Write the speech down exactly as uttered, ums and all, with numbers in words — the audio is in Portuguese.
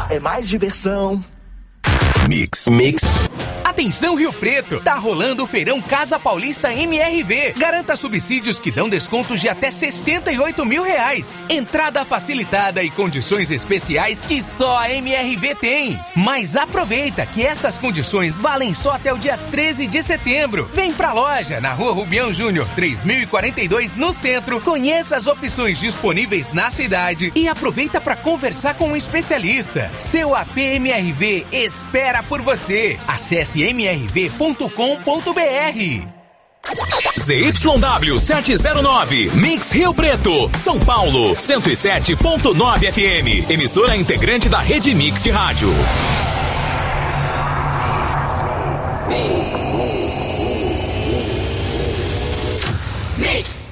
é mais diversão. Mix. Mix. Atenção Rio Preto, tá rolando o Feirão Casa Paulista M R V. Garanta subsídios que dão descontos de até sessenta e oito mil reais. Entrada facilitada e condições especiais que só a M R V tem. Mas aproveita que estas condições valem só até o dia treze de setembro. Vem pra loja, na Rua Rubião Júnior, três mil e quarenta e dois, no centro. Conheça as opções disponíveis na cidade e aproveita para conversar com um especialista. Seu A P M R V espera por você. Acesse m r v ponto com ponto b r. Z Y W setecentos e nove, Mix Rio Preto, São Paulo, cento e sete ponto nove F M, emissora integrante da Rede Mix de rádio. Mix.